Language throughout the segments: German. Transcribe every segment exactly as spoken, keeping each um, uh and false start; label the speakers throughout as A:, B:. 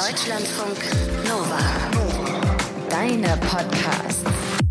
A: Deutschlandfunk Nova. Deine Podcasts.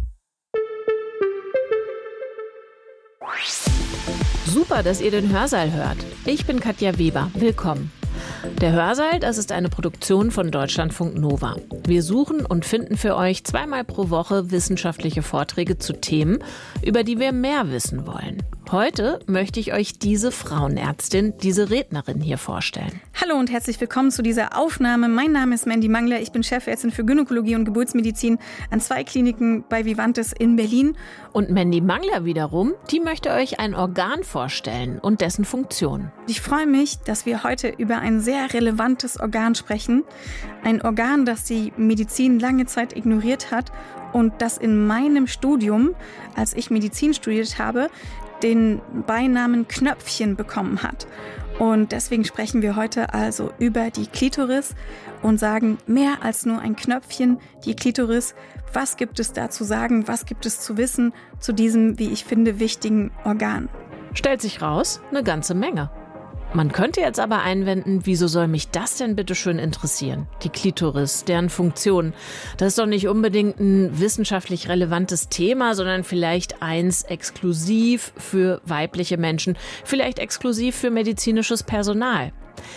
B: Super, dass ihr den Hörsaal hört. Ich bin Katja Weber. Willkommen. Der Hörsaal, das ist eine Produktion von Deutschlandfunk Nova. Wir suchen und finden für euch zweimal pro Woche wissenschaftliche Vorträge zu Themen, über die wir mehr wissen wollen. Heute möchte ich euch diese Frauenärztin, diese Rednerin hier vorstellen.
C: Hallo und herzlich willkommen zu dieser Aufnahme. Mein Name ist Mandy Mangler. Ich bin Chefärztin für Gynäkologie und Geburtsmedizin an zwei Kliniken bei Vivantes in Berlin.
B: Und Mandy Mangler wiederum, die möchte euch ein Organ vorstellen und dessen Funktion.
C: Ich freue mich, dass wir heute über ein sehr relevantes Organ sprechen. Ein Organ, das die Medizin lange Zeit ignoriert hat und das in meinem Studium, als ich Medizin studiert habe, den Beinamen Knöpfchen bekommen hat. Und deswegen sprechen wir heute also über die Klitoris und sagen mehr als nur ein Knöpfchen, die Klitoris. Was gibt es da zu sagen? Was gibt es zu wissen zu diesem, wie ich finde, wichtigen Organ?
B: Stellt sich raus, eine ganze Menge. Man könnte jetzt aber einwenden, wieso soll mich das denn bitte schön interessieren? Die Klitoris, deren Funktion. Das ist doch nicht unbedingt ein wissenschaftlich relevantes Thema, sondern vielleicht eins exklusiv für weibliche Menschen, vielleicht exklusiv für medizinisches Personal.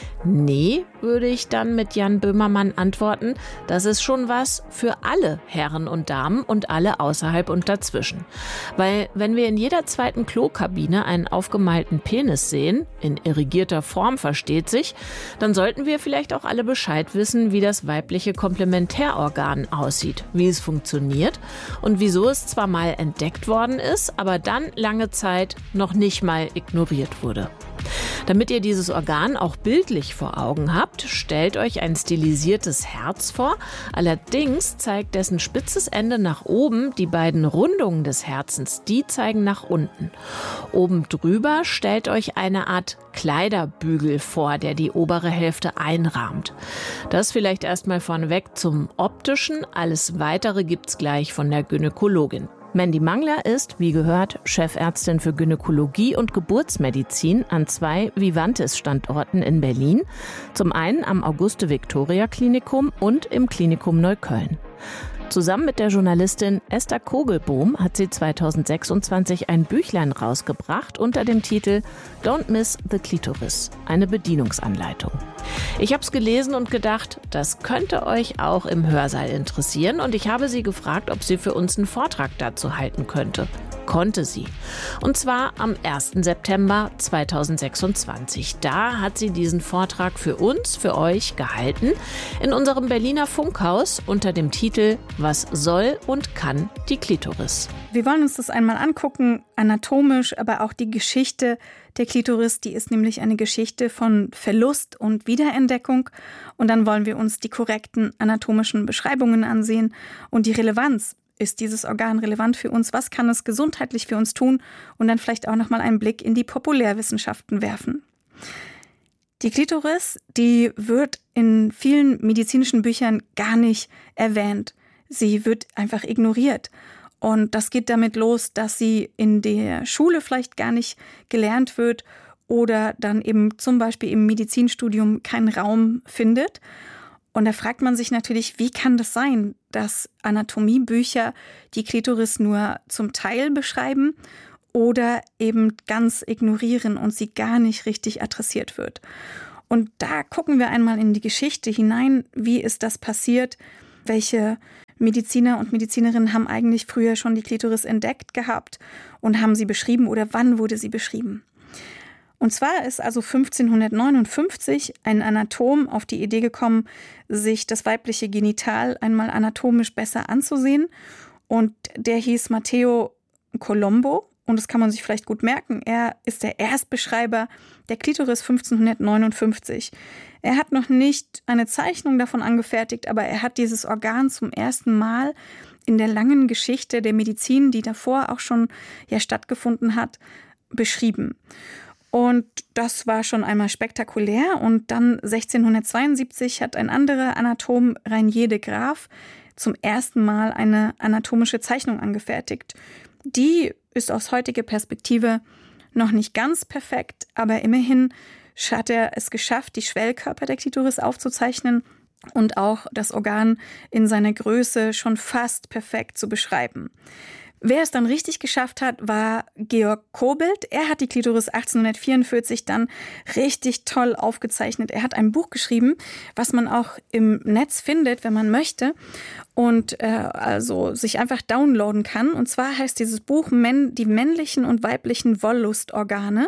B: Nee, würde ich dann mit Jan Böhmermann antworten, das ist schon was für alle Herren und Damen und alle außerhalb und dazwischen. Weil wenn wir in jeder zweiten Klokabine einen aufgemalten Penis sehen, in irrigierter Form versteht sich, dann sollten wir vielleicht auch alle Bescheid wissen, wie das weibliche Komplementärorgan aussieht, wie es funktioniert und wieso es zwar mal entdeckt worden ist, aber dann lange Zeit noch nicht mal ignoriert wurde. Damit ihr dieses Organ auch bildlich vor Augen habt, stellt euch ein stilisiertes Herz vor. Allerdings zeigt dessen spitzes Ende nach oben, die beiden Rundungen des Herzens, die zeigen nach unten. Oben drüber stellt euch eine Art Kleiderbügel vor, der die obere Hälfte einrahmt. Das vielleicht erstmal vorneweg zum Optischen. Alles Weitere gibt's gleich von der Gynäkologin. Mandy Mangler ist, wie gehört, Chefärztin für Gynäkologie und Geburtsmedizin an zwei Vivantes-Standorten in Berlin. Zum einen am Auguste-Victoria-Klinikum und im Klinikum Neukölln. Zusammen mit der Journalistin Esther Kogelbohm hat sie zweitausendsechsundzwanzig ein Büchlein rausgebracht unter dem Titel Don't Miss the Clitoris, eine Bedienungsanleitung. Ich habe es gelesen und gedacht, das könnte euch auch im Hörsaal interessieren und ich habe sie gefragt, ob sie für uns einen Vortrag dazu halten könnte. Konnte sie. Und zwar am ersten September zweitausendsechsundzwanzig. Da hat sie diesen Vortrag für uns, für euch gehalten, in unserem Berliner Funkhaus unter dem Titel Was soll und kann die Klitoris?
C: Wir wollen uns das einmal angucken, anatomisch, aber auch die Geschichte der Klitoris, die ist nämlich eine Geschichte von Verlust und Wiederentdeckung. Und dann wollen wir uns die korrekten anatomischen Beschreibungen ansehen und die Relevanz. Ist dieses Organ relevant für uns? Was kann es gesundheitlich für uns tun? Und dann vielleicht auch noch mal einen Blick in die Populärwissenschaften werfen. Die Klitoris, die wird in vielen medizinischen Büchern gar nicht erwähnt. Sie wird einfach ignoriert. Und das geht damit los, dass sie in der Schule vielleicht gar nicht gelernt wird oder dann eben zum Beispiel im Medizinstudium keinen Raum findet. Und da fragt man sich natürlich, wie kann das sein, dass Anatomiebücher die Klitoris nur zum Teil beschreiben oder eben ganz ignorieren und sie gar nicht richtig adressiert wird. Und da gucken wir einmal in die Geschichte hinein, wie ist das passiert, welche Mediziner und Medizinerinnen haben eigentlich früher schon die Klitoris entdeckt gehabt und haben sie beschrieben oder wann wurde sie beschrieben. Und zwar ist also fünfzehnhundertneunundfünfzig ein Anatom auf die Idee gekommen, sich das weibliche Genital einmal anatomisch besser anzusehen. Und der hieß Matteo Colombo. Und das kann man sich vielleicht gut merken. Er ist der Erstbeschreiber der Klitoris fünfzehnhundertneunundfünfzig. Er hat noch nicht eine Zeichnung davon angefertigt, aber er hat dieses Organ zum ersten Mal in der langen Geschichte der Medizin, die davor auch schon ja stattgefunden hat, beschrieben. Und das war schon einmal spektakulär. Und dann sechzehnhundertzweiundsiebzig hat ein anderer Anatom, Reinier de Graaf, zum ersten Mal eine anatomische Zeichnung angefertigt. Die ist aus heutiger Perspektive noch nicht ganz perfekt, aber immerhin hat er es geschafft, die Schwellkörper der Klitoris aufzuzeichnen. und auch das Organ in seiner Größe schon fast perfekt zu beschreiben. Wer es dann richtig geschafft hat, war Georg Kobelt. Er hat die Klitoris achtzehnhundertvierundvierzig dann richtig toll aufgezeichnet. Er hat ein Buch geschrieben, was man auch im Netz findet, wenn man möchte, und äh, also sich einfach downloaden kann. Und zwar heißt dieses Buch Men- die männlichen und weiblichen Wolllustorgane.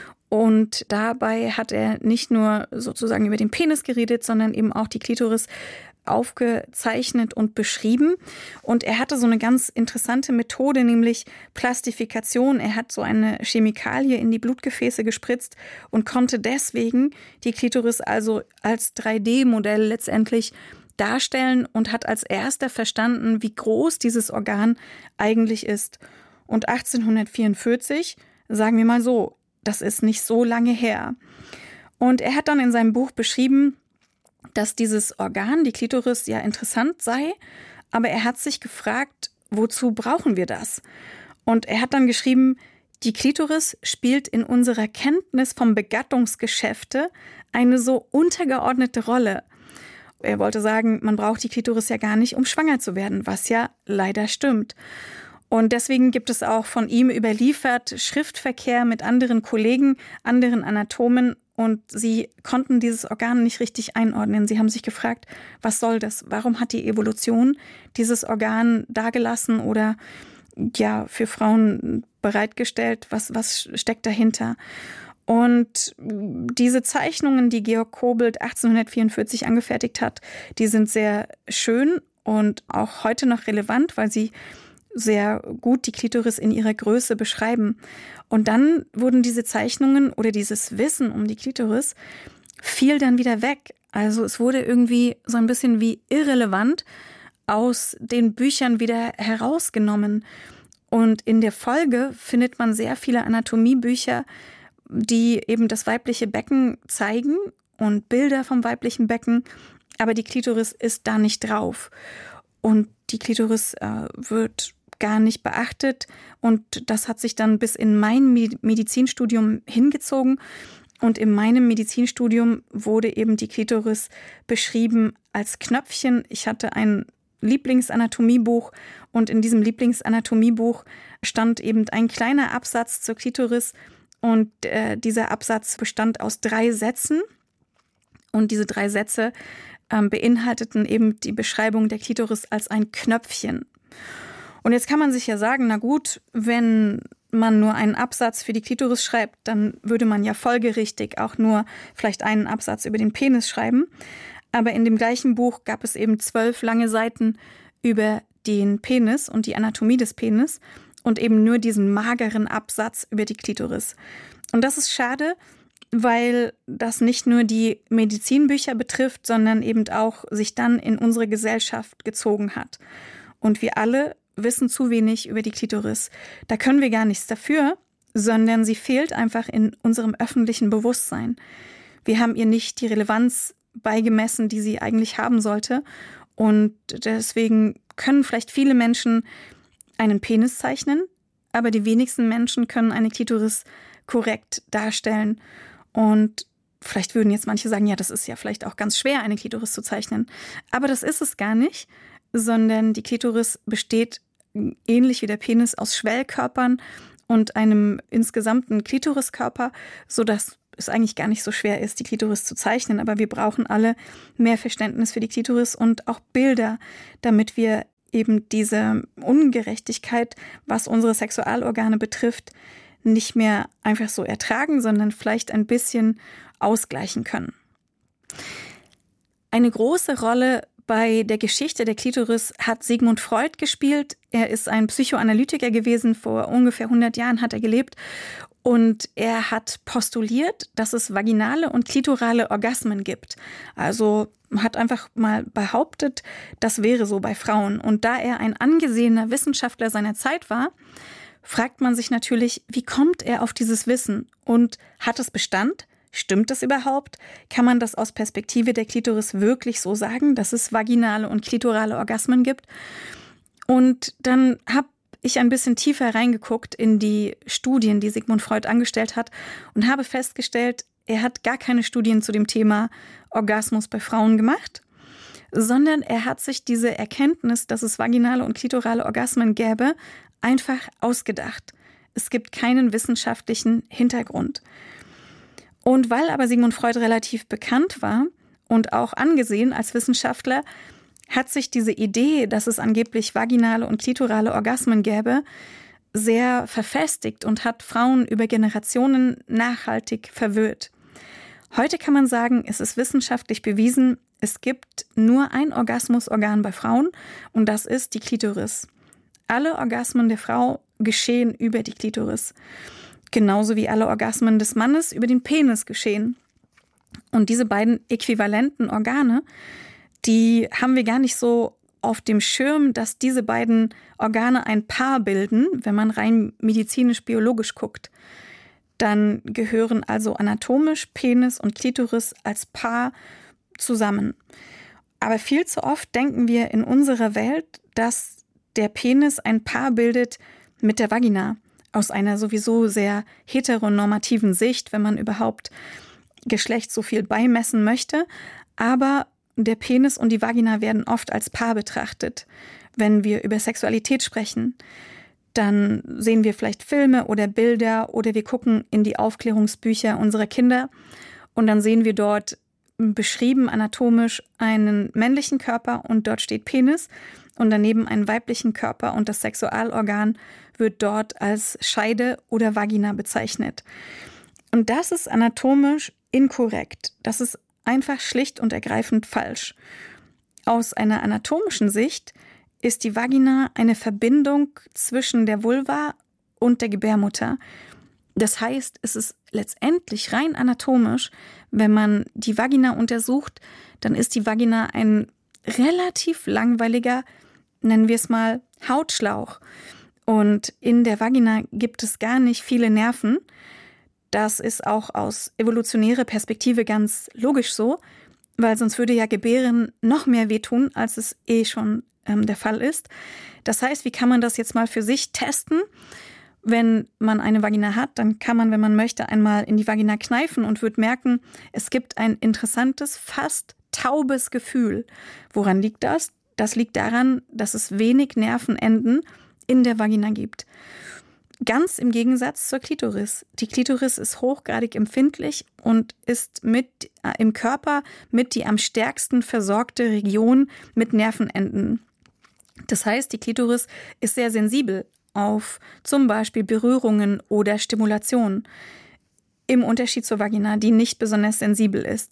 C: Und dabei hat er nicht nur sozusagen über den Penis geredet, sondern eben auch die Klitoris aufgezeichnet und beschrieben. Und er hatte so eine ganz interessante Methode, nämlich Plastifikation. Er hat so eine Chemikalie in die Blutgefäße gespritzt und konnte deswegen die Klitoris also als drei D Modell letztendlich darstellen und hat als erster verstanden, wie groß dieses Organ eigentlich ist. Und achtzehnhundertvierundvierzig, sagen wir mal so, das ist nicht so lange her. Und er hat dann in seinem Buch beschrieben, dass dieses Organ, die Klitoris, ja interessant sei, aber er hat sich gefragt, wozu brauchen wir das? Und er hat dann geschrieben, die Klitoris spielt in unserer Kenntnis vom Begattungsgeschäfte eine so untergeordnete Rolle. Er wollte sagen, man braucht die Klitoris ja gar nicht, um schwanger zu werden, was ja leider stimmt. Und deswegen gibt es auch von ihm überliefert Schriftverkehr mit anderen Kollegen, anderen Anatomen, und sie konnten dieses Organ nicht richtig einordnen. Sie haben sich gefragt, was soll das? Warum hat die Evolution dieses Organ dagelassen oder ja für Frauen bereitgestellt? Was, was steckt dahinter? Und diese Zeichnungen, die Georg Kobelt achtzehnhundertvierundvierzig angefertigt hat, die sind sehr schön und auch heute noch relevant, weil sie sehr gut die Klitoris in ihrer Größe beschreiben. Und dann wurden diese Zeichnungen oder dieses Wissen um die Klitoris fiel dann wieder weg. Also es wurde irgendwie so ein bisschen wie irrelevant aus den Büchern wieder herausgenommen. Und in der Folge findet man sehr viele Anatomiebücher, die eben das weibliche Becken zeigen und Bilder vom weiblichen Becken, aber die Klitoris ist da nicht drauf. Und die Klitoris äh, wird gar nicht beachtet und das hat sich dann bis in mein Medizinstudium hingezogen. Und in meinem Medizinstudium wurde eben die Klitoris beschrieben als Knöpfchen. Ich hatte ein Lieblingsanatommiebuch und in diesem Lieblingsanatommiebuch stand eben ein kleiner Absatz zur Klitoris und äh, dieser Absatz bestand aus drei Sätzen und diese drei Sätze äh, beinhalteten eben die Beschreibung der Klitoris als ein Knöpfchen. Und jetzt kann man sich ja sagen, na gut, wenn man nur einen Absatz für die Klitoris schreibt, dann würde man ja folgerichtig auch nur vielleicht einen Absatz über den Penis schreiben. Aber in dem gleichen Buch gab es eben zwölf lange Seiten über den Penis und die Anatomie des Penis und eben nur diesen mageren Absatz über die Klitoris. Und das ist schade, weil das nicht nur die Medizinbücher betrifft, sondern eben auch sich dann in unsere Gesellschaft gezogen hat. Und wir alle wissen zu wenig über die Klitoris. Da können wir gar nichts dafür, sondern sie fehlt einfach in unserem öffentlichen Bewusstsein. Wir haben ihr nicht die Relevanz beigemessen, die sie eigentlich haben sollte. Und deswegen können vielleicht viele Menschen einen Penis zeichnen, aber die wenigsten Menschen können eine Klitoris korrekt darstellen. Und vielleicht würden jetzt manche sagen, ja, das ist ja vielleicht auch ganz schwer, eine Klitoris zu zeichnen. Aber das ist es gar nicht, sondern die Klitoris besteht ähnlich wie der Penis aus Schwellkörpern und einem insgesamten Klitoriskörper, sodass es eigentlich gar nicht so schwer ist, die Klitoris zu zeichnen. Aber wir brauchen alle mehr Verständnis für die Klitoris und auch Bilder, damit wir eben diese Ungerechtigkeit, was unsere Sexualorgane betrifft, nicht mehr einfach so ertragen, sondern vielleicht ein bisschen ausgleichen können. Eine große Rolle bei der Geschichte der Klitoris hat Sigmund Freud gespielt. Er ist ein Psychoanalytiker gewesen, vor ungefähr hundert Jahren hat er gelebt. Und er hat postuliert, dass es vaginale und klitorale Orgasmen gibt. Also hat einfach mal behauptet, das wäre so bei Frauen. Und da er ein angesehener Wissenschaftler seiner Zeit war, fragt man sich natürlich, wie kommt er auf dieses Wissen? Und hat es Bestand? Stimmt das überhaupt? Kann man das aus Perspektive der Klitoris wirklich so sagen, dass es vaginale und klitorale Orgasmen gibt? Und dann habe ich ein bisschen tiefer reingeguckt in die Studien, die Sigmund Freud angestellt hat und habe festgestellt, er hat gar keine Studien zu dem Thema Orgasmus bei Frauen gemacht. sondern er hat sich diese Erkenntnis, dass es vaginale und klitorale Orgasmen gäbe, einfach ausgedacht. Es gibt keinen wissenschaftlichen Hintergrund. Und weil aber Sigmund Freud relativ bekannt war und auch angesehen als Wissenschaftler, hat sich diese Idee, dass es angeblich vaginale und klitorale Orgasmen gäbe, sehr verfestigt und hat Frauen über Generationen nachhaltig verwirrt. Heute kann man sagen, es ist wissenschaftlich bewiesen, es gibt nur ein Orgasmusorgan bei Frauen und das ist die Klitoris. Alle Orgasmen der Frau geschehen über die Klitoris, genauso wie alle Orgasmen des Mannes über den Penis geschehen. Und diese beiden äquivalenten Organe, die haben wir gar nicht so auf dem Schirm, dass diese beiden Organe ein Paar bilden, wenn man rein medizinisch-biologisch guckt. Dann gehören also anatomisch Penis und Klitoris als Paar zusammen. Aber viel zu oft denken wir in unserer Welt, dass der Penis ein Paar bildet mit der Vagina, aus einer sowieso sehr heteronormativen Sicht, wenn man überhaupt Geschlecht so viel beimessen möchte. Aber der Penis und die Vagina werden oft als Paar betrachtet. Wenn wir über Sexualität sprechen, dann sehen wir vielleicht Filme oder Bilder oder wir gucken in die Aufklärungsbücher unserer Kinder und dann sehen wir dort beschrieben anatomisch einen männlichen Körper und dort steht Penis und daneben einen weiblichen Körper und das Sexualorgan wird dort als Scheide oder Vagina bezeichnet. Und das ist anatomisch inkorrekt. Das ist einfach schlicht und ergreifend falsch. Aus einer anatomischen Sicht ist die Vagina eine Verbindung zwischen der Vulva und der Gebärmutter. Das heißt, es ist letztendlich rein anatomisch, wenn man die Vagina untersucht, dann ist die Vagina ein relativ langweiliger, nennen wir es mal, Hautschlauch. Und in der Vagina gibt es gar nicht viele Nerven. Das ist auch aus evolutionärer Perspektive ganz logisch so, weil sonst würde ja Gebären noch mehr wehtun, als es eh schon ähm, der Fall ist. Das heißt, wie kann man das jetzt mal für sich testen? Wenn man eine Vagina hat, dann kann man, wenn man möchte, einmal in die Vagina kneifen und wird merken, es gibt ein interessantes, fast taubes Gefühl. Woran liegt das? Das liegt daran, dass es wenig Nervenenden in der Vagina gibt. Ganz im Gegensatz zur Klitoris. Die Klitoris ist hochgradig empfindlich und ist mit äh, im Körper mit die am stärksten versorgte Region mit Nervenenden. Das heißt, die Klitoris ist sehr sensibel auf zum Beispiel Berührungen oder Stimulation. Im Unterschied zur Vagina, die nicht besonders sensibel ist.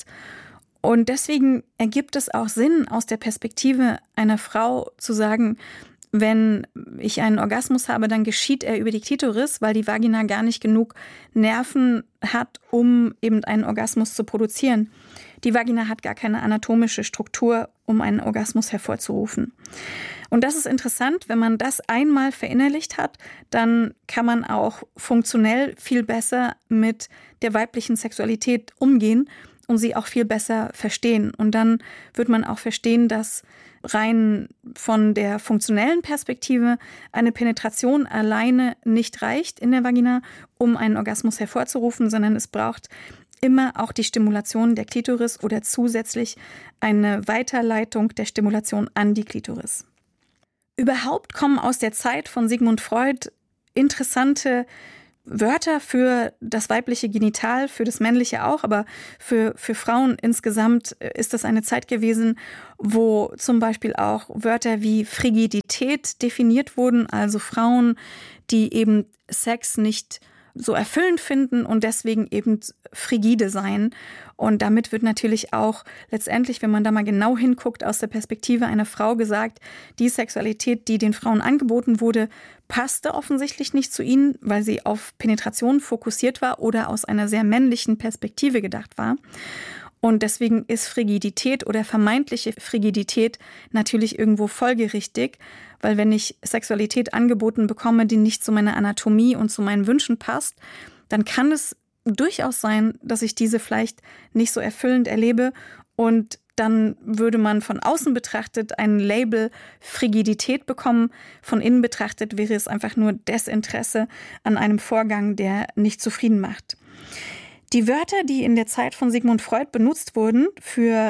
C: Und deswegen ergibt es auch Sinn, aus der Perspektive einer Frau zu sagen, wenn ich einen Orgasmus habe, dann geschieht er über die Klitoris, weil die Vagina gar nicht genug Nerven hat, um eben einen Orgasmus zu produzieren. Die Vagina hat gar keine anatomische Struktur, um einen Orgasmus hervorzurufen. Und das ist interessant, wenn man das einmal verinnerlicht hat, dann kann man auch funktionell viel besser mit der weiblichen Sexualität umgehen und sie auch viel besser verstehen. Und dann wird man auch verstehen, dass rein von der funktionellen Perspektive eine Penetration alleine nicht reicht in der Vagina, um einen Orgasmus hervorzurufen, sondern es braucht immer auch die Stimulation der Klitoris oder zusätzlich eine Weiterleitung der Stimulation an die Klitoris. Überhaupt kommen aus der Zeit von Sigmund Freud interessante Wörter für das weibliche Genital, für das männliche auch, aber für, für Frauen insgesamt ist das eine Zeit gewesen, wo zum Beispiel auch Wörter wie Frigidität definiert wurden, also Frauen, die eben Sex nicht so erfüllend finden und deswegen eben frigide sein. Und damit wird natürlich auch letztendlich, wenn man da mal genau hinguckt, aus der Perspektive einer Frau gesagt, die Sexualität, die den Frauen angeboten wurde, passte offensichtlich nicht zu ihnen, weil sie auf Penetration fokussiert war oder aus einer sehr männlichen Perspektive gedacht war. Und deswegen ist Frigidität oder vermeintliche Frigidität natürlich irgendwo folgerichtig, weil wenn ich Sexualität angeboten bekomme, die nicht zu meiner Anatomie und zu meinen Wünschen passt, dann kann es durchaus sein, dass ich diese vielleicht nicht so erfüllend erlebe und dann würde man von außen betrachtet ein Label Frigidität bekommen. Von innen betrachtet wäre es einfach nur Desinteresse an einem Vorgang, der nicht zufrieden macht. Die Wörter, die in der Zeit von Sigmund Freud benutzt wurden für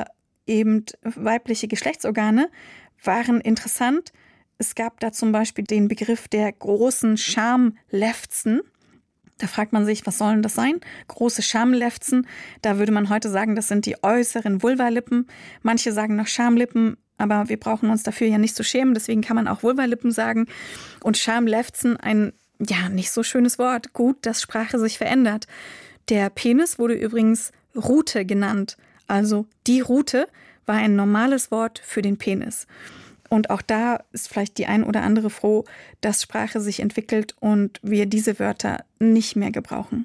C: eben weibliche Geschlechtsorgane waren interessant. Es gab da zum Beispiel den Begriff der großen Schamlefzen. Da fragt man sich, was sollen das sein? Große Schamlefzen. Da würde man heute sagen, das sind die äußeren Vulvalippen. Manche sagen noch Schamlippen, aber wir brauchen uns dafür ja nicht zu schämen. Deswegen kann man auch Vulvalippen sagen. Und Schamlefzen, ein ja nicht so schönes Wort. Gut, dass Sprache sich verändert. Der Penis wurde übrigens Rute genannt. Also die Rute war ein normales Wort für den Penis. Und auch da ist vielleicht die ein oder andere froh, dass Sprache sich entwickelt und wir diese Wörter nicht mehr gebrauchen.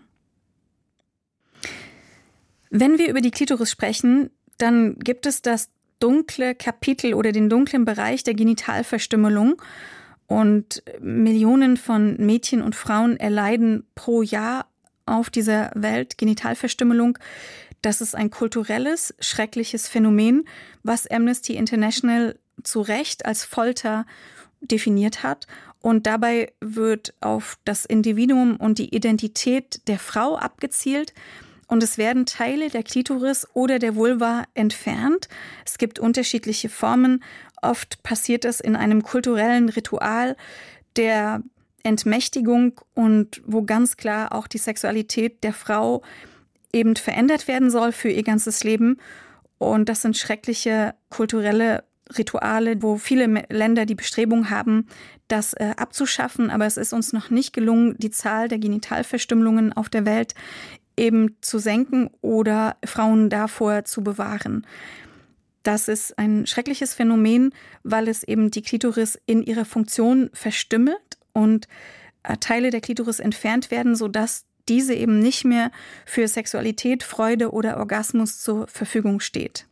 C: Wenn wir über die Klitoris sprechen, dann gibt es das dunkle Kapitel oder den dunklen Bereich der Genitalverstümmelung. Und Millionen von Mädchen und Frauen erleiden pro Jahr auf dieser Welt Genitalverstümmelung. Das ist ein kulturelles, schreckliches Phänomen, was Amnesty International zu Recht als Folter definiert hat. Und dabei wird auf das Individuum und die Identität der Frau abgezielt. Und es werden Teile der Klitoris oder der Vulva entfernt. Es gibt unterschiedliche Formen. Oft passiert es in einem kulturellen Ritual der Entmächtigung und wo ganz klar auch die Sexualität der Frau eben verändert werden soll für ihr ganzes Leben. Und das sind schreckliche kulturelle Rituale, wo viele Länder die Bestrebung haben, das äh, abzuschaffen. Aber es ist uns noch nicht gelungen, die Zahl der Genitalverstümmelungen auf der Welt eben zu senken oder Frauen davor zu bewahren. Das ist ein schreckliches Phänomen, weil es eben die Klitoris in ihrer Funktion verstümmelt und äh, Teile der Klitoris entfernt werden, sodass diese eben nicht mehr für Sexualität, Freude oder Orgasmus zur Verfügung steht.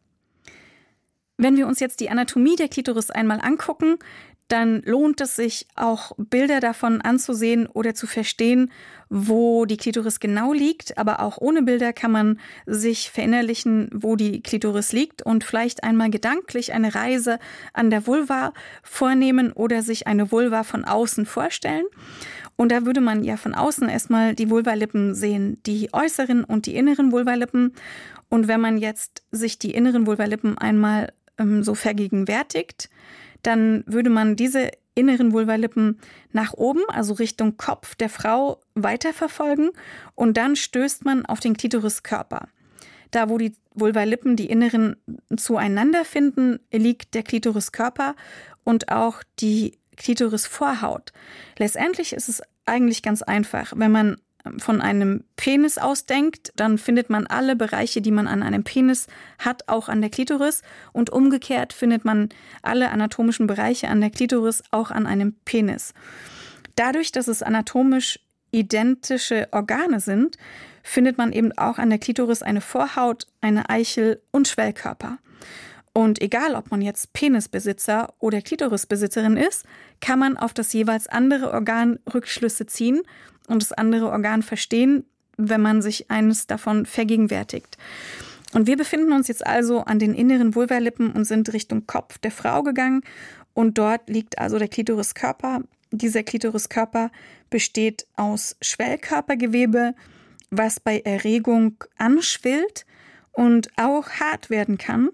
C: Wenn wir uns jetzt die Anatomie der Klitoris einmal angucken, dann lohnt es sich auch Bilder davon anzusehen oder zu verstehen, wo die Klitoris genau liegt. Aber auch ohne Bilder kann man sich verinnerlichen, wo die Klitoris liegt und vielleicht einmal gedanklich eine Reise an der Vulva vornehmen oder sich eine Vulva von außen vorstellen. Und da würde man ja von außen erstmal die Vulvalippen sehen, die äußeren und die inneren Vulvalippen. Und wenn man jetzt sich die inneren Vulvalippen einmal ähm, so vergegenwärtigt, dann würde man diese inneren Vulvalippen nach oben, also Richtung Kopf der Frau, weiterverfolgen und dann stößt man auf den Klitoriskörper. Da, wo die Vulvalippen, die inneren, zueinander finden, liegt der Klitoriskörper und auch die Klitorisvorhaut. Letztendlich ist es eigentlich ganz einfach. Wenn man von einem Penis ausdenkt, dann findet man alle Bereiche, die man an einem Penis hat, auch an der Klitoris. Und umgekehrt findet man alle anatomischen Bereiche an der Klitoris auch an einem Penis. Dadurch, dass es anatomisch identische Organe sind, findet man eben auch an der Klitoris eine Vorhaut, eine Eichel und Schwellkörper. Und egal, ob man jetzt Penisbesitzer oder Klitorisbesitzerin ist, kann man auf das jeweils andere Organ Rückschlüsse ziehen und das andere Organ verstehen, wenn man sich eines davon vergegenwärtigt. Und wir befinden uns jetzt also an den inneren Vulvalippen und sind Richtung Kopf der Frau gegangen. Und dort liegt also der Klitoriskörper. Dieser Klitoriskörper besteht aus Schwellkörpergewebe, was bei Erregung anschwillt und auch hart werden kann.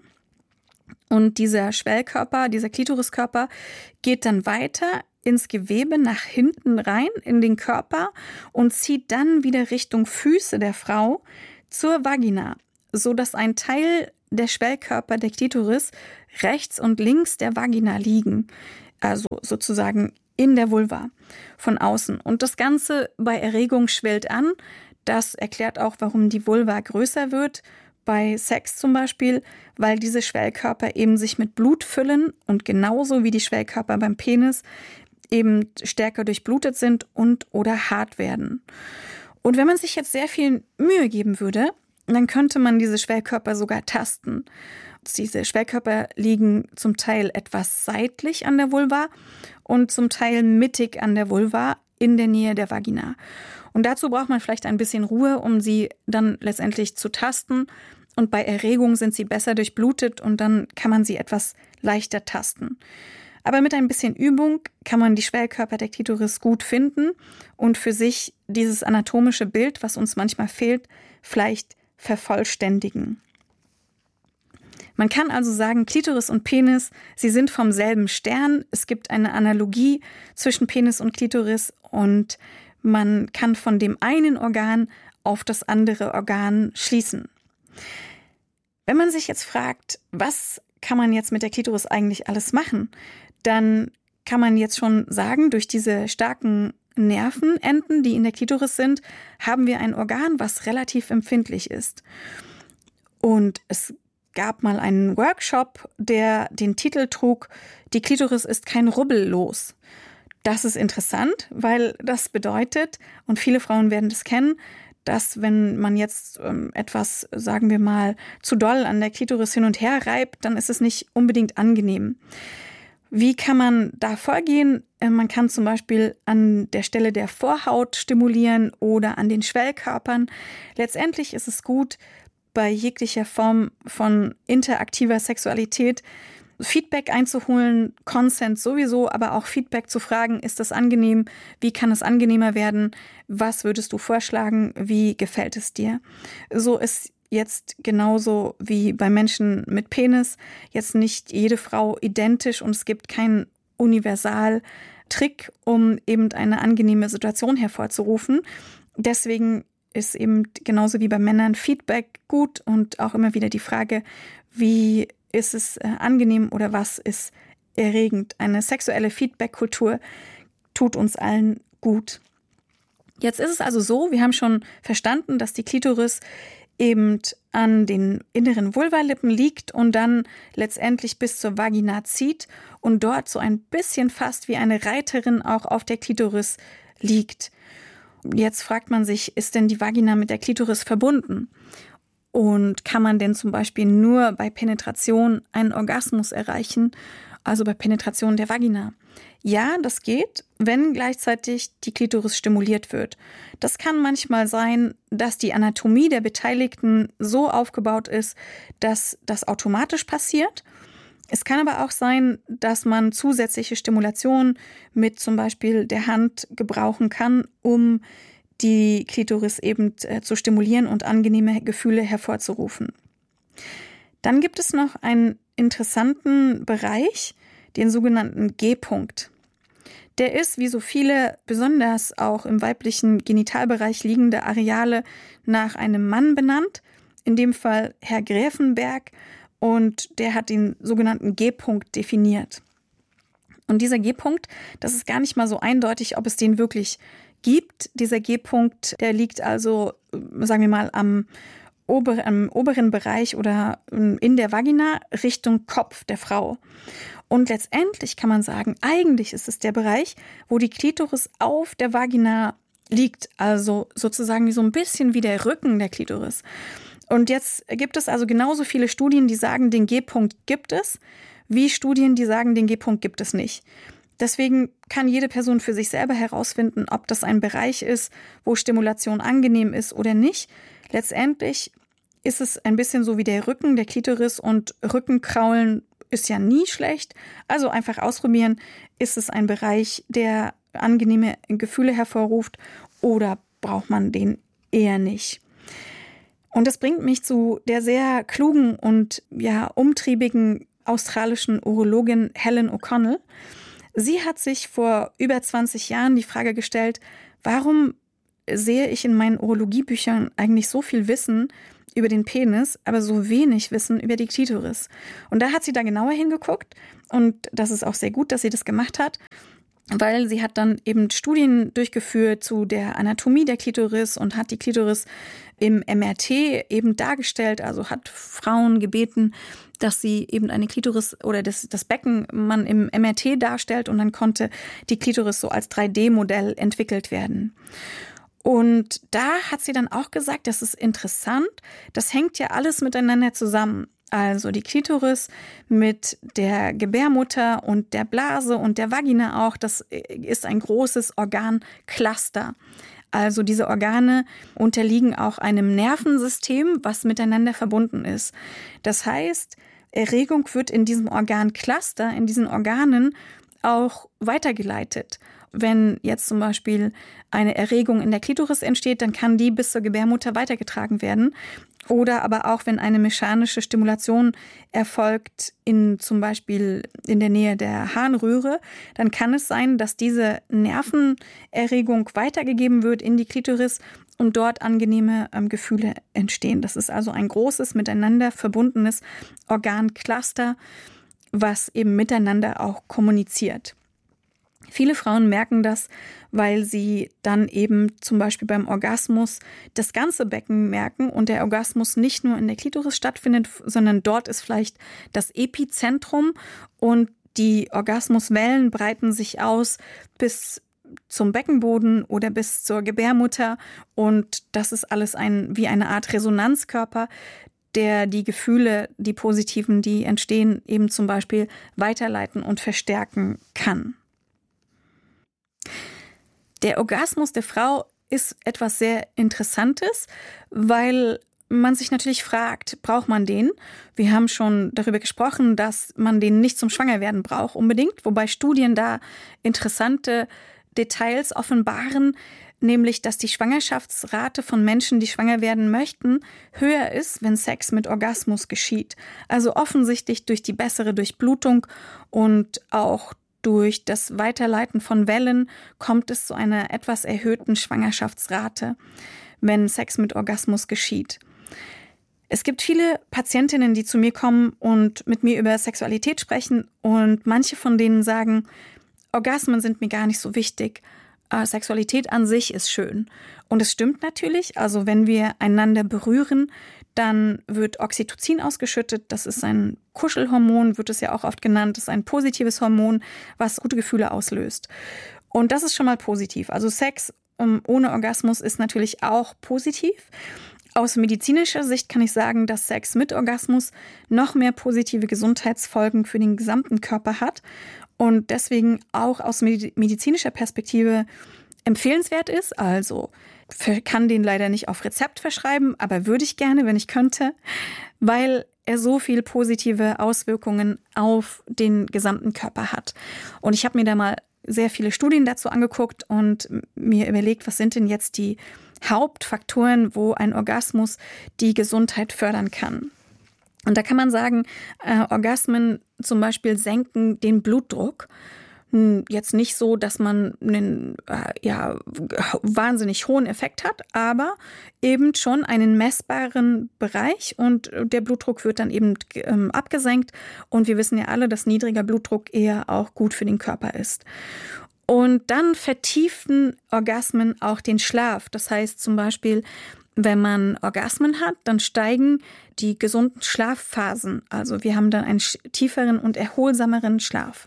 C: Und dieser Schwellkörper, dieser Klitoriskörper geht dann weiter ins Gewebe nach hinten rein in den Körper und zieht dann wieder Richtung Füße der Frau zur Vagina, sodass ein Teil der Schwellkörper der Klitoris rechts und links der Vagina liegen, also sozusagen in der Vulva von außen. Und das Ganze bei Erregung schwillt an. Das erklärt auch, warum die Vulva größer wird, bei Sex zum Beispiel, weil diese Schwellkörper eben sich mit Blut füllen und genauso wie die Schwellkörper beim Penis eben stärker durchblutet sind und oder hart werden. Und wenn man sich jetzt sehr viel Mühe geben würde, dann könnte man diese Schwellkörper sogar tasten. Diese Schwellkörper liegen zum Teil etwas seitlich an der Vulva und zum Teil mittig an der Vulva in der Nähe der Vagina. Und dazu braucht man vielleicht ein bisschen Ruhe, um sie dann letztendlich zu tasten. Und bei Erregung sind sie besser durchblutet und dann kann man sie etwas leichter tasten. Aber mit ein bisschen Übung kann man die Schwellkörper der Klitoris gut finden und für sich dieses anatomische Bild, was uns manchmal fehlt, vielleicht vervollständigen. Man kann also sagen, Klitoris und Penis, sie sind vom selben Stern. Es gibt eine Analogie zwischen Penis und Klitoris und man kann von dem einen Organ auf das andere Organ schließen. Wenn man sich jetzt fragt, was kann man jetzt mit der Klitoris eigentlich alles machen, dann kann man jetzt schon sagen, durch diese starken Nervenenden, die in der Klitoris sind, haben wir ein Organ, was relativ empfindlich ist. Und es gab mal einen Workshop, der den Titel trug, die Klitoris ist kein Rubbel los. Das ist interessant, weil das bedeutet, und viele Frauen werden das kennen, dass wenn man jetzt ähm, etwas, sagen wir mal, zu doll an der Klitoris hin und her reibt, dann ist es nicht unbedingt angenehm. Wie kann man da vorgehen? Man kann zum Beispiel an der Stelle der Vorhaut stimulieren oder an den Schwellkörpern. Letztendlich ist es gut, bei jeglicher Form von interaktiver Sexualität Feedback einzuholen, Consent sowieso, aber auch Feedback zu fragen, ist das angenehm? Wie kann es angenehmer werden? Was würdest du vorschlagen? Wie gefällt es dir? So ist jetzt genauso wie bei Menschen mit Penis jetzt nicht jede Frau identisch und es gibt keinen Universaltrick, um eben eine angenehme Situation hervorzurufen. Deswegen ist eben genauso wie bei Männern Feedback gut und auch immer wieder die Frage, wie ist es äh, angenehm oder was ist erregend. Eine sexuelle Feedback-Kultur tut uns allen gut. Jetzt ist es also so, wir haben schon verstanden, dass die Klitoris eben an den inneren Vulvalippen liegt und dann letztendlich bis zur Vagina zieht und dort so ein bisschen fast wie eine Reiterin auch auf der Klitoris liegt. Jetzt fragt man sich, ist denn die Vagina mit der Klitoris verbunden? Und kann man denn zum Beispiel nur bei Penetration einen Orgasmus erreichen, also bei Penetration der Vagina? Ja, das geht, wenn gleichzeitig die Klitoris stimuliert wird. Das kann manchmal sein, dass die Anatomie der Beteiligten so aufgebaut ist, dass das automatisch passiert. Es kann aber auch sein, dass man zusätzliche Stimulation mit zum Beispiel der Hand gebrauchen kann, um die Klitoris eben äh, zu stimulieren und angenehme Gefühle hervorzurufen. Dann gibt es noch einen interessanten Bereich, den sogenannten G-Punkt. Der ist, wie so viele, besonders auch im weiblichen Genitalbereich liegende Areale, nach einem Mann benannt, in dem Fall Herr Gräfenberg, und der hat den sogenannten G-Punkt definiert. Und dieser G-Punkt, das ist gar nicht mal so eindeutig, ob es den wirklich gibt. Dieser G-Punkt, der liegt also, sagen wir mal, am, ober, am oberen Bereich oder in der Vagina Richtung Kopf der Frau. Und letztendlich kann man sagen, eigentlich ist es der Bereich, wo die Klitoris auf der Vagina liegt, also sozusagen so ein bisschen wie der Rücken der Klitoris. Und jetzt gibt es also genauso viele Studien, die sagen, den G-Punkt gibt es, wie Studien, die sagen, den G-Punkt gibt es nicht. Deswegen kann jede Person für sich selber herausfinden, ob das ein Bereich ist, wo Stimulation angenehm ist oder nicht. Letztendlich ist es ein bisschen so wie der Rücken der Klitoris und Rückenkraulen ist ja nie schlecht. Also einfach ausprobieren, ist es ein Bereich, der angenehme Gefühle hervorruft oder braucht man den eher nicht. Und das bringt mich zu der sehr klugen und ja umtriebigen australischen Urologin Helen O'Connell. Sie hat sich vor über zwanzig Jahren die Frage gestellt, warum sehe ich in meinen Urologiebüchern eigentlich so viel Wissen über den Penis, aber so wenig Wissen über die Klitoris. Und da hat sie da genauer hingeguckt und das ist auch sehr gut, dass sie das gemacht hat, weil sie hat dann eben Studien durchgeführt zu der Anatomie der Klitoris und hat die Klitoris im M R T eben dargestellt, also hat Frauen gebeten, dass sie eben eine Klitoris oder das, das Becken man im M R T darstellt und dann konnte die Klitoris so als drei D Modell entwickelt werden. Und da hat sie dann auch gesagt, das ist interessant, das hängt ja alles miteinander zusammen. Also die Klitoris mit der Gebärmutter und der Blase und der Vagina auch, das ist ein großes Organcluster. Also diese Organe unterliegen auch einem Nervensystem, was miteinander verbunden ist. Das heißt, Erregung wird in diesem Organcluster, in diesen Organen auch weitergeleitet. Wenn jetzt zum Beispiel eine Erregung in der Klitoris entsteht, dann kann die bis zur Gebärmutter weitergetragen werden. Oder aber auch, wenn eine mechanische Stimulation erfolgt, in, zum Beispiel in der Nähe der Harnröhre, dann kann es sein, dass diese Nervenerregung weitergegeben wird in die Klitoris und dort angenehme ähm, Gefühle entstehen. Das ist also ein großes, miteinander verbundenes Organcluster, was eben miteinander auch kommuniziert. Viele Frauen merken das, weil sie dann eben zum Beispiel beim Orgasmus das ganze Becken merken und der Orgasmus nicht nur in der Klitoris stattfindet, sondern dort ist vielleicht das Epizentrum und die Orgasmuswellen breiten sich aus bis zum Beckenboden oder bis zur Gebärmutter und das ist alles ein, wie eine Art Resonanzkörper, der die Gefühle, die positiven, die entstehen, eben zum Beispiel weiterleiten und verstärken kann. Der Orgasmus der Frau ist etwas sehr Interessantes, weil man sich natürlich fragt, braucht man den? Wir haben schon darüber gesprochen, dass man den nicht zum Schwangerwerden braucht unbedingt, wobei Studien da interessante Details offenbaren, nämlich dass die Schwangerschaftsrate von Menschen, die schwanger werden möchten, höher ist, wenn Sex mit Orgasmus geschieht. Also offensichtlich durch die bessere Durchblutung und auch durch das Weiterleiten von Wellen kommt es zu einer etwas erhöhten Schwangerschaftsrate, wenn Sex mit Orgasmus geschieht. Es gibt viele Patientinnen, die zu mir kommen und mit mir über Sexualität sprechen und manche von denen sagen, Orgasmen sind mir gar nicht so wichtig. Sexualität an sich ist schön. Und es stimmt natürlich, also wenn wir einander berühren, dann wird Oxytocin ausgeschüttet. Das ist ein Kuschelhormon, wird es ja auch oft genannt. Das ist ein positives Hormon, was gute Gefühle auslöst. Und das ist schon mal positiv. Also Sex um, ohne Orgasmus ist natürlich auch positiv. Aus medizinischer Sicht kann ich sagen, dass Sex mit Orgasmus noch mehr positive Gesundheitsfolgen für den gesamten Körper hat und deswegen auch aus medizinischer Perspektive empfehlenswert ist. Also kann den leider nicht auf Rezept verschreiben, aber würde ich gerne, wenn ich könnte, weil er so viel positive Auswirkungen auf den gesamten Körper hat. Und ich habe mir da mal sehr viele Studien dazu angeguckt und mir überlegt, was sind denn jetzt die Hauptfaktoren, wo ein Orgasmus die Gesundheit fördern kann. Und da kann man sagen, äh, Orgasmen zum Beispiel senken den Blutdruck. Jetzt nicht so, dass man einen äh, ja, wahnsinnig hohen Effekt hat, aber eben schon einen messbaren Bereich und der Blutdruck wird dann eben ähm, abgesenkt. Und wir wissen ja alle, dass niedriger Blutdruck eher auch gut für den Körper ist. Und dann vertiefen Orgasmen auch den Schlaf. Das heißt zum Beispiel, wenn man Orgasmen hat, dann steigen die gesunden Schlafphasen. Also wir haben dann einen tieferen und erholsameren Schlaf.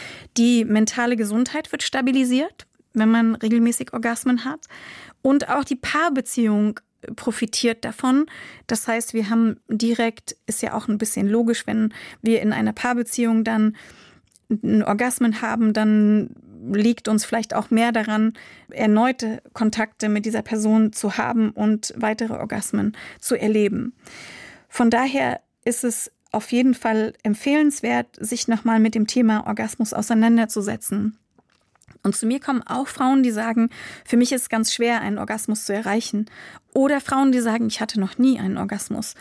C: Die mentale Gesundheit wird stabilisiert, wenn man regelmäßig Orgasmen hat. Und auch die Paarbeziehung profitiert davon. Das heißt, wir haben direkt, ist ja auch ein bisschen logisch, wenn wir in einer Paarbeziehung dann einen Orgasmen haben, dann liegt uns vielleicht auch mehr daran, erneute Kontakte mit dieser Person zu haben und weitere Orgasmen zu erleben. Von daher ist es auf jeden Fall empfehlenswert, sich nochmal mit dem Thema Orgasmus auseinanderzusetzen. Und zu mir kommen auch Frauen, die sagen, für mich ist es ganz schwer, einen Orgasmus zu erreichen. Oder Frauen, die sagen, ich hatte noch nie einen Orgasmus.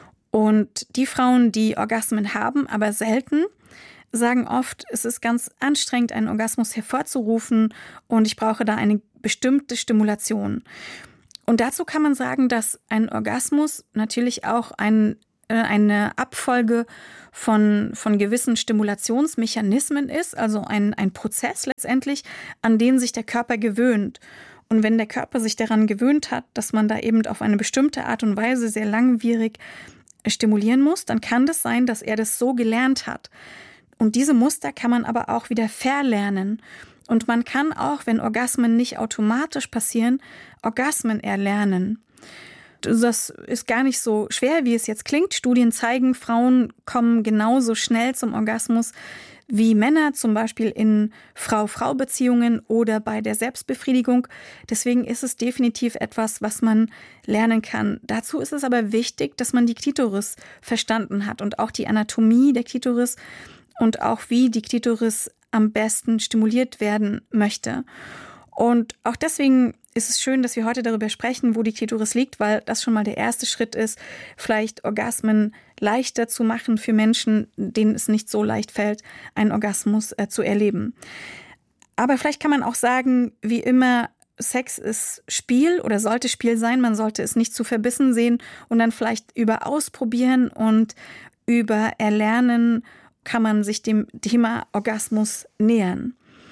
C: Und die Frauen, die Orgasmen haben, aber selten, sagen oft, es ist ganz anstrengend, einen Orgasmus hervorzurufen und ich brauche da eine bestimmte Stimulation. Und dazu kann man sagen, dass ein Orgasmus natürlich auch ein, äh, eine Abfolge von, von gewissen Stimulationsmechanismen ist, also ein, ein Prozess letztendlich, an den sich der Körper gewöhnt. Und wenn der Körper sich daran gewöhnt hat, dass man da eben auf eine bestimmte Art und Weise sehr langwierig stimulieren muss, dann kann das sein, dass er das so gelernt hat. Und diese Muster kann man aber auch wieder verlernen. Und man kann auch, wenn Orgasmen nicht automatisch passieren, Orgasmen erlernen. Das ist gar nicht so schwer, wie es jetzt klingt. Studien zeigen, Frauen kommen genauso schnell zum Orgasmus wie Männer, zum Beispiel in Frau-Frau-Beziehungen oder bei der Selbstbefriedigung. Deswegen ist es definitiv etwas, was man lernen kann. Dazu ist es aber wichtig, dass man die Klitoris verstanden hat und auch die Anatomie der Klitoris und auch wie die Klitoris am besten stimuliert werden möchte. Und auch deswegen ist es schön, dass wir heute darüber sprechen, wo die Klitoris liegt, weil das schon mal der erste Schritt ist, vielleicht Orgasmen leichter zu machen für Menschen, denen es nicht so leicht fällt, einen Orgasmus äh, zu erleben. Aber vielleicht kann man auch sagen, wie immer, Sex ist Spiel oder sollte Spiel sein. Man sollte es nicht zu verbissen sehen und dann vielleicht über Ausprobieren und über Erlernen kann man sich dem Thema Orgasmus nähern.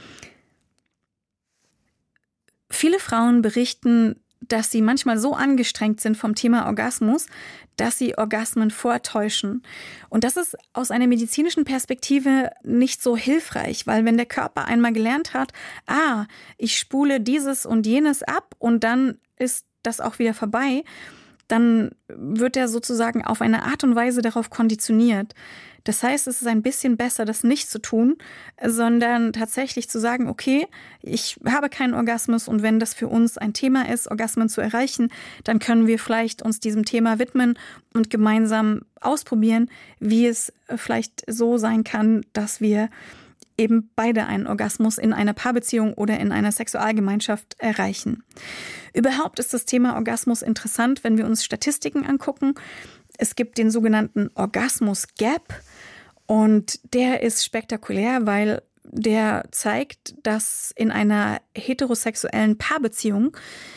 C: Viele Frauen berichten, dass sie manchmal so angestrengt sind vom Thema Orgasmus, dass sie Orgasmen vortäuschen. Und das ist aus einer medizinischen Perspektive nicht so hilfreich, weil wenn der Körper einmal gelernt hat, ah, ich spule dieses und jenes ab und dann ist das auch wieder vorbei, dann wird er sozusagen auf eine Art und Weise darauf konditioniert. Das heißt, es ist ein bisschen besser, das nicht zu tun, sondern tatsächlich zu sagen, okay, ich habe keinen Orgasmus und wenn das für uns ein Thema ist, Orgasmen zu erreichen, dann können wir vielleicht uns diesem Thema widmen und gemeinsam ausprobieren, wie es vielleicht so sein kann, dass wir eben beide einen Orgasmus in einer Paarbeziehung oder in einer Sexualgemeinschaft erreichen. Überhaupt ist das Thema Orgasmus interessant, wenn wir uns Statistiken angucken. Es gibt den sogenannten Orgasmus-Gap und der ist spektakulär, weil der zeigt, dass in einer heterosexuellen Paarbeziehung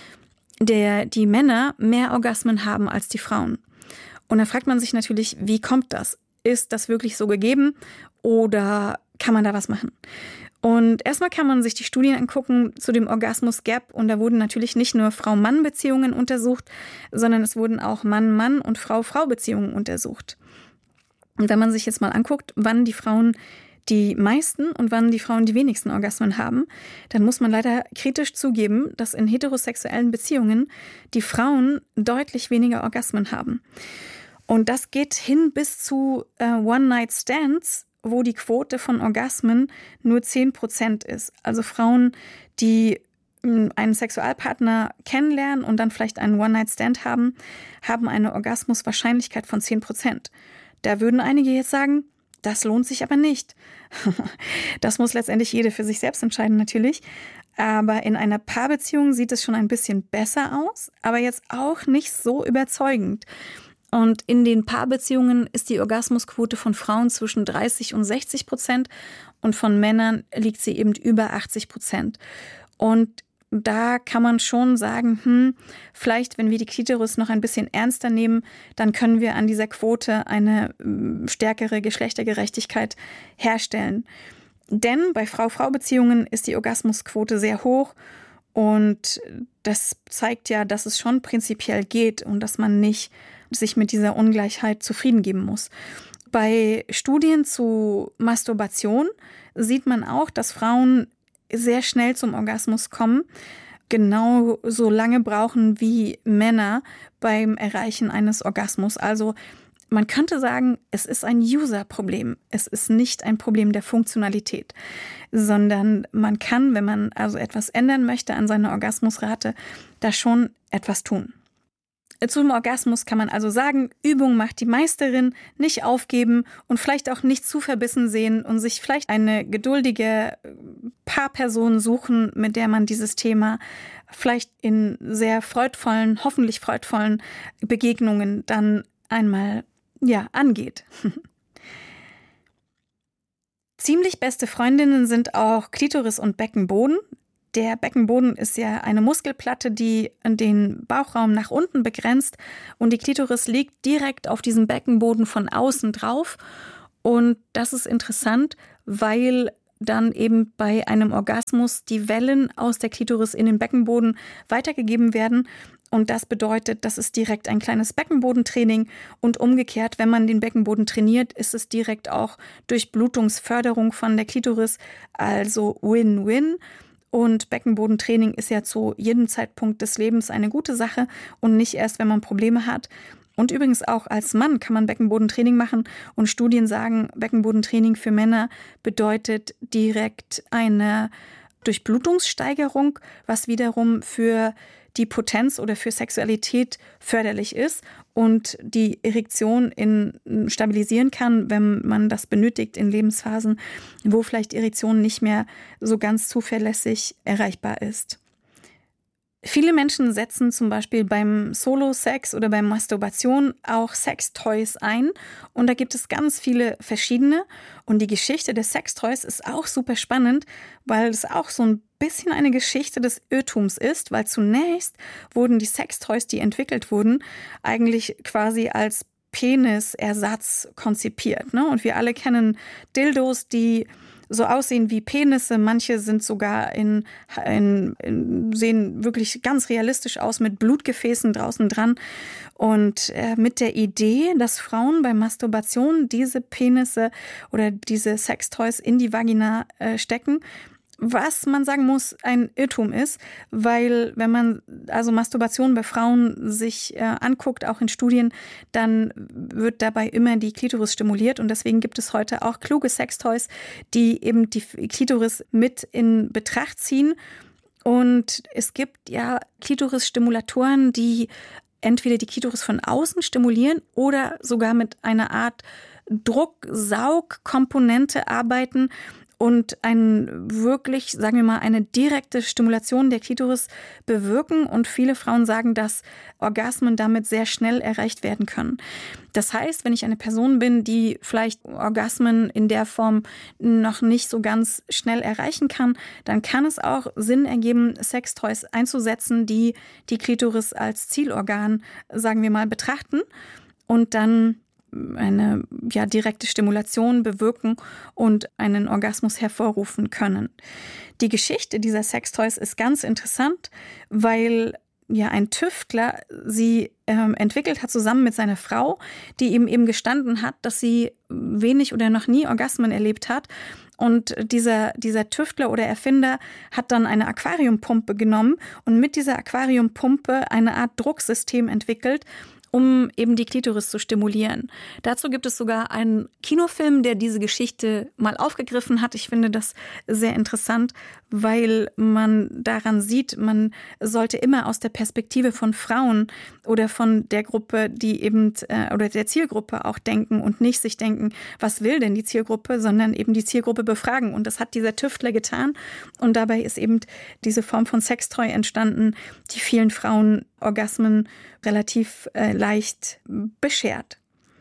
C: der, die Männer mehr Orgasmen haben als die Frauen. Und da fragt man sich natürlich, wie kommt das? Ist das wirklich so gegeben oder kann man da was machen? Und erstmal kann man sich die Studien angucken zu dem Orgasmus-Gap und da wurden natürlich nicht nur Frau-Mann-Beziehungen untersucht, sondern es wurden auch Mann-Mann- und Frau-Frau-Beziehungen untersucht. Und wenn man sich jetzt mal anguckt, wann die Frauen die meisten und wann die Frauen die wenigsten Orgasmen haben, dann muss man leider kritisch zugeben, dass in heterosexuellen Beziehungen die Frauen deutlich weniger Orgasmen haben. Und das geht hin bis zu äh, One-Night-Stands, wo die Quote von Orgasmen nur zehn Prozent ist. Also Frauen, die einen Sexualpartner kennenlernen und dann vielleicht einen One-Night-Stand haben, haben eine Orgasmuswahrscheinlichkeit von zehn Prozent. Da würden einige jetzt sagen, das lohnt sich aber nicht. Das muss letztendlich jede für sich selbst entscheiden natürlich. Aber in einer Paarbeziehung sieht es schon ein bisschen besser aus, aber jetzt auch nicht so überzeugend. Und in den Paarbeziehungen ist die Orgasmusquote von Frauen zwischen dreißig und sechzig Prozent und von Männern liegt sie eben über achtzig Prozent. Und da kann man schon sagen, hm, vielleicht, wenn wir die Klitoris noch ein bisschen ernster nehmen, dann können wir an dieser Quote eine stärkere Geschlechtergerechtigkeit herstellen. Denn bei Frau-Frau-Beziehungen ist die Orgasmusquote sehr hoch und das zeigt ja, dass es schon prinzipiell geht und dass man nicht sich mit dieser Ungleichheit zufrieden geben muss. Bei Studien zu Masturbation sieht man auch, dass Frauen sehr schnell zum Orgasmus kommen, genau so lange brauchen wie Männer beim Erreichen eines Orgasmus. Also man könnte sagen, es ist ein User-Problem. Es ist nicht ein Problem der Funktionalität, sondern man kann, wenn man also etwas ändern möchte an seiner Orgasmusrate, da schon etwas tun. Zum Orgasmus kann man also sagen, Übung macht die Meisterin, nicht aufgeben und vielleicht auch nicht zu verbissen sehen und sich vielleicht eine geduldige Paarperson suchen, mit der man dieses Thema vielleicht in sehr freudvollen, hoffentlich freudvollen Begegnungen dann einmal ja, angeht. Ziemlich beste Freundinnen sind auch Klitoris und Beckenboden. Der Beckenboden ist ja eine Muskelplatte, die den Bauchraum nach unten begrenzt und die Klitoris liegt direkt auf diesem Beckenboden von außen drauf. Und das ist interessant, weil dann eben bei einem Orgasmus die Wellen aus der Klitoris in den Beckenboden weitergegeben werden. Und das bedeutet, das ist direkt ein kleines Beckenbodentraining. Und umgekehrt, wenn man den Beckenboden trainiert, ist es direkt auch Durchblutungsförderung von der Klitoris, also Win-Win. Und Beckenbodentraining ist ja zu jedem Zeitpunkt des Lebens eine gute Sache und nicht erst, wenn man Probleme hat. Und übrigens auch als Mann kann man Beckenbodentraining machen. Und Studien sagen, Beckenbodentraining für Männer bedeutet direkt eine Durchblutungssteigerung, was wiederum für die Potenz oder für Sexualität förderlich ist und die Erektion in, stabilisieren kann, wenn man das benötigt in Lebensphasen, wo vielleicht Erektion nicht mehr so ganz zuverlässig erreichbar ist. Viele Menschen setzen zum Beispiel beim Solo-Sex oder beim Masturbation auch Sextoys ein. Und da gibt es ganz viele verschiedene. Und die Geschichte des Sextoys ist auch super spannend, weil es auch so ein bisschen eine Geschichte des Irrtums ist. Weil zunächst wurden die Sextoys, die entwickelt wurden, eigentlich quasi als Penisersatz konzipiert, ne? Und wir alle kennen Dildos, die so aussehen wie Penisse. Manche sind sogar in, in, in sehen wirklich ganz realistisch aus mit Blutgefäßen draußen dran. Und äh, mit der Idee, dass Frauen bei Masturbation diese Penisse oder diese Sextoys in die Vagina äh, stecken. Was man sagen muss, ein Irrtum ist, weil wenn man also Masturbation bei Frauen sich äh, anguckt, auch in Studien, dann wird dabei immer die Klitoris stimuliert und deswegen gibt es heute auch kluge Sextoys, die eben die Klitoris mit in Betracht ziehen. Und es gibt ja Klitoris-Stimulatoren, die entweder die Klitoris von außen stimulieren oder sogar mit einer Art Drucksaugkomponente arbeiten und ein wirklich, sagen wir mal, eine direkte Stimulation der Klitoris bewirken. Und viele Frauen sagen, dass Orgasmen damit sehr schnell erreicht werden können. Das heißt, wenn ich eine Person bin, die vielleicht Orgasmen in der Form noch nicht so ganz schnell erreichen kann, dann kann es auch Sinn ergeben, Sextoys einzusetzen, die die Klitoris als Zielorgan, sagen wir mal, betrachten und dann eine ja, direkte Stimulation bewirken und einen Orgasmus hervorrufen können. Die Geschichte dieser Sextoys ist ganz interessant, weil ja ein Tüftler sie ähm, entwickelt hat zusammen mit seiner Frau, die ihm eben gestanden hat, dass sie wenig oder noch nie Orgasmen erlebt hat. Und dieser, dieser Tüftler oder Erfinder hat dann eine Aquariumpumpe genommen und mit dieser Aquariumpumpe eine Art Drucksystem entwickelt, um eben die Klitoris zu stimulieren. Dazu gibt es sogar einen Kinofilm, der diese Geschichte mal aufgegriffen hat. Ich finde das sehr interessant, weil man daran sieht, man sollte immer aus der Perspektive von Frauen oder von der Gruppe, die eben äh, oder der Zielgruppe auch denken und nicht sich denken, was will denn die Zielgruppe, sondern eben die Zielgruppe befragen. Und das hat dieser Tüftler getan. Und dabei ist eben diese Form von Sextoy entstanden, die vielen Frauen Orgasmen relativ äh, leicht beschert.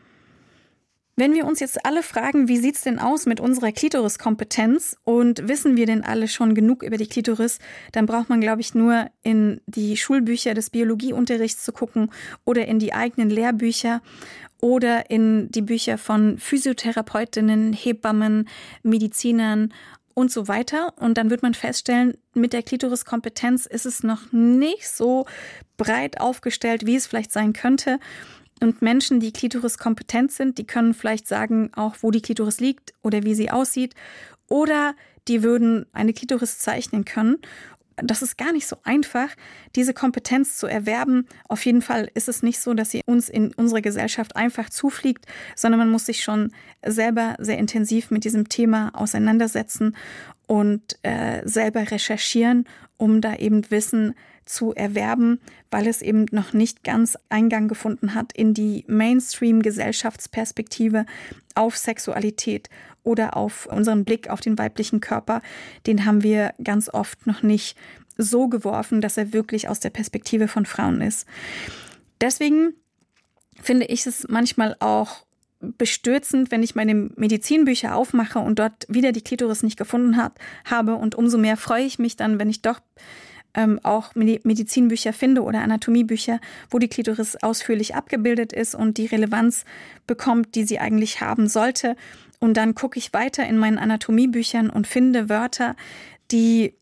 C: Wenn wir uns jetzt alle fragen, wie sieht's denn aus mit unserer Klitoriskompetenz und wissen wir denn alle schon genug über die Klitoris, dann braucht man, glaube ich, nur in die Schulbücher des Biologieunterrichts zu gucken oder in die eigenen Lehrbücher oder in die Bücher von Physiotherapeutinnen, Hebammen, Medizinern und so weiter. Und dann wird man feststellen, mit der Klitoriskompetenz ist es noch nicht so breit aufgestellt, wie es vielleicht sein könnte. Und Menschen, die klitoriskompetent sind, die können vielleicht sagen, auch wo die Klitoris liegt oder wie sie aussieht. Oder die würden eine Klitoris zeichnen können. Das ist gar nicht so einfach, diese Kompetenz zu erwerben. Auf jeden Fall ist es nicht so, dass sie uns in unserer Gesellschaft einfach zufliegt, sondern man muss sich schon selber sehr intensiv mit diesem Thema auseinandersetzen und äh, selber recherchieren, um da eben Wissen zu erwerben, weil es eben noch nicht ganz Eingang gefunden hat in die Mainstream-Gesellschaftsperspektive auf Sexualität oder auf unseren Blick auf den weiblichen Körper. Den haben wir ganz oft noch nicht so geworfen, dass er wirklich aus der Perspektive von Frauen ist. Deswegen finde ich es manchmal auch bestürzend, wenn ich meine Medizinbücher aufmache und dort wieder die Klitoris nicht gefunden hat, habe. Und umso mehr freue ich mich dann, wenn ich doch ähm, auch Medizinbücher finde oder Anatomiebücher, wo die Klitoris ausführlich abgebildet ist und die Relevanz bekommt, die sie eigentlich haben sollte. Und dann gucke ich weiter in meinen Anatomiebüchern und finde Wörter, die